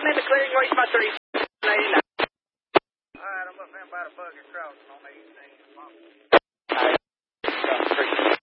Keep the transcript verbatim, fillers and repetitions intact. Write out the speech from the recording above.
I'm in the clearing, wait my thirty-six eighty-nine. All right, I'm looking about a buggy crossing on the east end. All right.